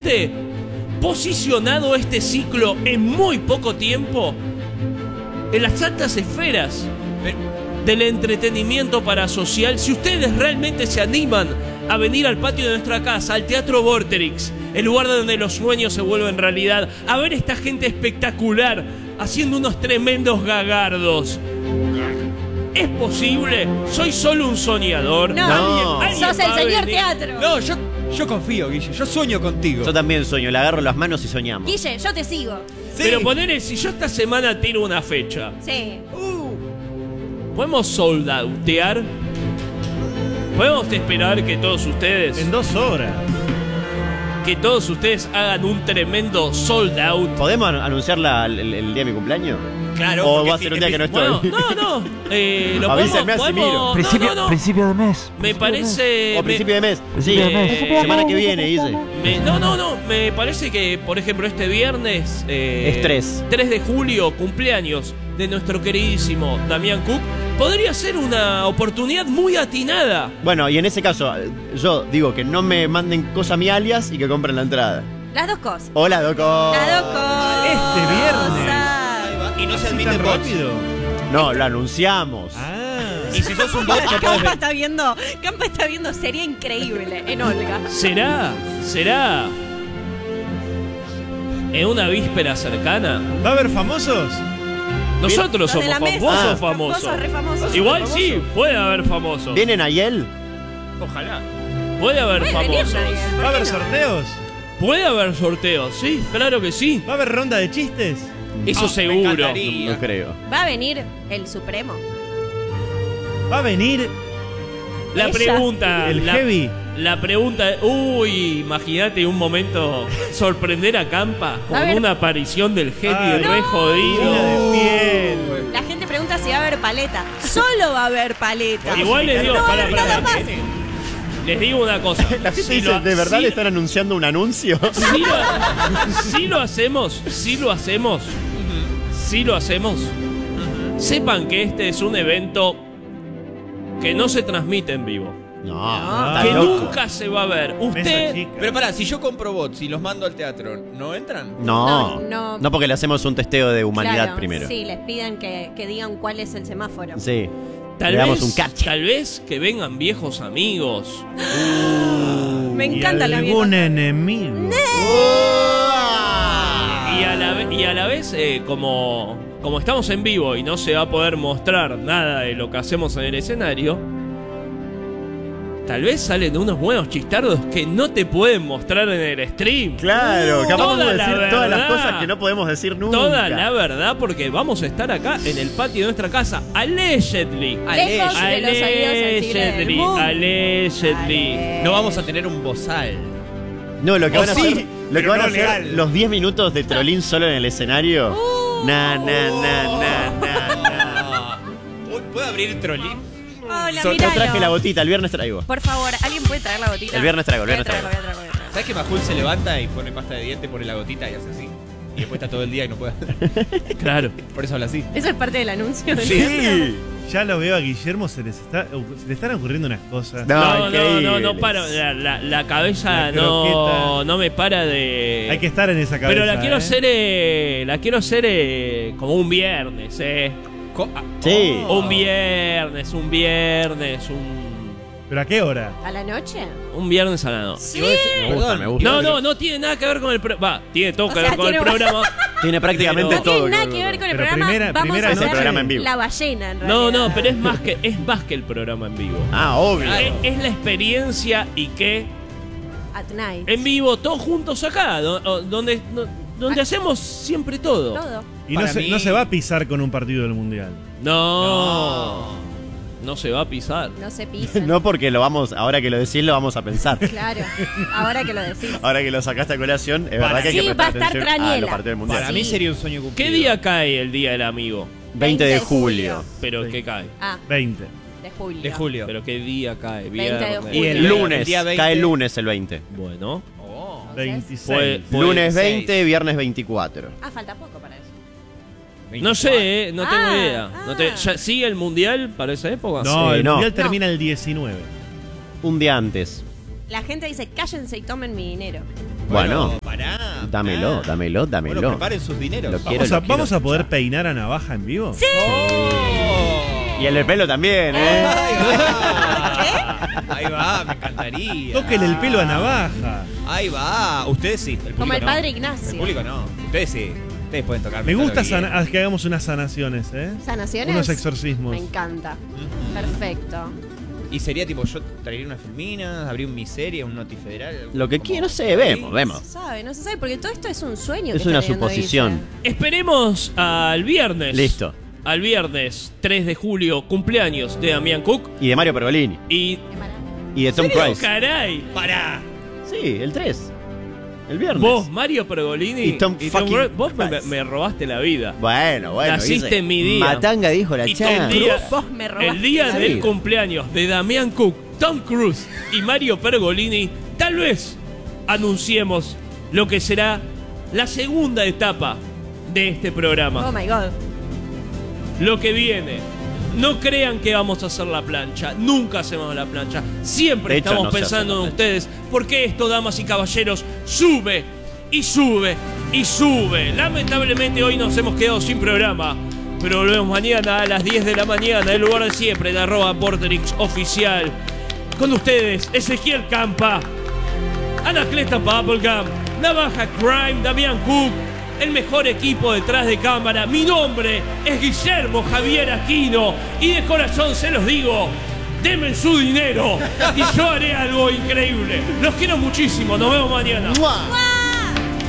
realmente posicionado este ciclo en muy poco tiempo en las altas esferas del entretenimiento parasocial. Si ustedes realmente se animan a venir al patio de nuestra casa, al Teatro Vorterix, el lugar donde los sueños se vuelven realidad, a ver esta gente espectacular haciendo unos tremendos gagardos. ¿Es posible? ¿Soy solo un soñador? No, ¿Alguien sos el va a señor venir? teatro. No, yo confío, Guille. Yo sueño contigo. Yo también sueño, le agarro las manos y soñamos. Guille, yo te sigo. Sí. Pero ponele, si yo esta semana tiro una fecha, Sí. ¿podemos soldautear? ¿Podemos esperar que todos ustedes... En 2 horas. que todos ustedes hagan un tremendo sold out? ¿Podemos anunciar el día de mi cumpleaños? Claro. ¿O porque va a ser un día que no estoy? Bueno, no. Lo Avísenme podemos... así miro. Principio de mes. Me parece... ¿O principio de mes? Sí, Principio de mes. semana que viene, dice. No. Me parece que, por ejemplo, este viernes... Es 3 de julio, cumpleaños de nuestro queridísimo Damián Cook. Podría ser una oportunidad muy atinada. Bueno, y en ese caso, yo digo que no me manden cosa a mi alias y que compren la entrada. Las dos cosas. Hola, Doco. Las dos cosas. Este viernes. Ahí va. Y no se ¿Así admiten tan bots. rápido? No, lo anunciamos. Y si sos un bot, no podés ver. Campa está viendo serie increíble en Olga. ¿Será en una víspera cercana? ¿Va a haber famosos? Nosotros Los somos de la mesa. famosos, Ah. famosos. Re famosos. Igual sí, puede haber famosos. ¿Vienen Ayel? Ojalá. Puede haber Puede venir famosos. nadie. ¿Por ¿Va a qué haber no? sorteos? Puede haber sorteos, sí, claro que sí. ¿Va a haber ronda de chistes? Eso me seguro. encantaría. No creo. Va a venir el Supremo. ¿Va a venir La Ella. pregunta. el la, heavy? la pregunta. Uy, imagínate un momento sorprender a Campa con A ver. una aparición del heavy Ay, re Llena jodido. de piel. La gente pregunta si va a haber paleta. Solo va a haber paleta. Igual les digo, No, para, nada más. les digo una cosa. La gente Si dice, lo- ¿de verdad si- le están anunciando un anuncio? Si lo hacemos, sepan que este es un evento que no se transmite en vivo. No, está Que loco. nunca se va a ver. Mesa Usted, chica. Pero pará, si yo compro bots y los mando al teatro, ¿no entran? No, No, no. no porque le hacemos un testeo de humanidad Claro, primero. Sí, les piden que digan cuál es el semáforo. Sí. tal Le damos vez, un catch. tal vez que vengan viejos amigos. Me encanta y la algún vieja. enemigo. Y a la vez, como estamos en vivo y no se va a poder mostrar nada de lo que hacemos en el escenario, tal vez salen unos buenos chistardos que no te pueden mostrar en el stream. Claro, capaz Toda de la decir todas las verdad. cosas que no podemos decir nunca. Toda la verdad, porque vamos a estar acá en el patio de nuestra casa, allegedly. Lejos de los oídos sensibles del mundo. Allegedly. No vamos a tener un bozal. No, lo que O van a sí, hacer, lo que pero van a no hacer legal. los 10 minutos de Trolín solo en el escenario. Na. ¿Puedo abrir Trolín? Hola, Yo míralo. traje la botita, el viernes traigo. Por favor, ¿alguien puede traer la botita? El viernes traigo, Voy a traerlo. ¿Sabes que Majul se levanta y pone pasta de diente, pone la gotita y hace así? Y después está todo el día y no puede hacer. Claro. Por eso habla así. Eso es parte del anuncio. Sí. Ya lo veo a Guillermo, se le están ocurriendo unas cosas. No, increíbles. no paro. La cabeza La croqueta. no me para de. Hay que estar en esa cabeza. Pero la quiero ¿eh? hacer como un viernes, Sí. Un viernes, ¿Pero a qué hora? ¿A la noche? un viernes a la noche. Sí. Me gusta, me gusta. No tiene nada que ver con el programa. Tiene todo O que sea, ver con el tiene- programa. Tiene prácticamente No todo. tiene nada que ver con el Pero programa. primera Vamos a noche. hacer Es el programa en vivo. la ballena, en No, realidad. pero es más que el programa en vivo. Obvio. Es la experiencia y que At night. en vivo, todos juntos acá, donde hacemos siempre todo. Todo. Y no Para se, mí- no se va a pisar con un partido del Mundial. No se va a pisar. No se pisa. No porque lo vamos, ahora que lo decís, lo vamos a pensar. Claro. Ahora que lo decís. Ahora que lo sacaste a colación, es verdad que hay Sí, que va a prestar estar atención a Traniela. los partidos del Mundial. Para mí sería un sueño cumplido. ¿Qué día cae el Día del Amigo? 20 de julio. Pero Sí. ¿qué cae? Ah, 20. de julio. De julio. ¿Pero qué día cae? 20 de Viernes. julio. Y El lunes, el día 20. cae el lunes el 20. Bueno. Oh. 26. Puede Lunes seis. 20, viernes 24. Ah, falta poco para eso. No sé, no tengo Ah, idea. ah. ¿Ya sigue el mundial para esa época? No, Sí, el no. Mundial No. termina el 19. Un día antes. La gente dice, cállense y tomen mi dinero. Bueno, Dámelo. Bueno, preparen sus dineros. Lo quiero. ¿Vamos a poder peinar a Navaja en vivo? ¡Sí! Y el del pelo también, ¿eh? Ahí va, me encantaría. Tóquenle el pelo a Navaja. Ahí va. Ustedes sí. El público Como el no. padre Ignacio. El público no. Ustedes sí. Ustedes pueden tocar. Me gusta todo lo que quieran. que hagamos unas sanaciones, ¿eh? ¿Sanaciones? Unos exorcismos. Me encanta. Perfecto. Y sería tipo, yo traería una filmina, abrir un miseria, un noti federal. Lo que como- quiera, no sé, vemos. No se sabe, porque todo esto es un sueño. Es que una está viendo suposición. Guille. Esperemos al viernes. Listo. Al viernes 3 de julio, cumpleaños de Damián Cook. Y de Mario Pergolini. Y. Qué maravilla. Y de Tom ¿Serio, Cruise. caray? ¡Pará! Sí, el 3. El viernes. Vos, Mario Pergolini Y Tom fucking Cruise, vos Cruise. me robaste la vida. Bueno. Naciste dice, en mi día. Matanga dijo la Y chana. el día, Vos me robaste el día la del vida. cumpleaños de Damián Cook, Tom Cruise y Mario Pergolini, tal vez anunciemos lo que será la segunda etapa de este programa. Oh my god. Lo que viene. No crean que vamos a hacer la plancha. Nunca hacemos la plancha. Siempre De hecho, estamos no se hace pensando la en plancha. ustedes. Porque esto, damas y caballeros, sube y sube y sube. Lamentablemente hoy nos hemos quedado sin programa. Pero volvemos mañana a las 10 de la mañana. El lugar de siempre, de @Vorterix Oficial. Con ustedes, Ezequiel Campa, Anacleta Bubblegum, Navaja Crime, Damián Cook, el mejor equipo detrás de cámara. Mi nombre es Guillermo Javier Aquino y de corazón se los digo, denme su dinero y yo haré algo increíble. Los quiero muchísimo, nos vemos mañana. ¡Mua!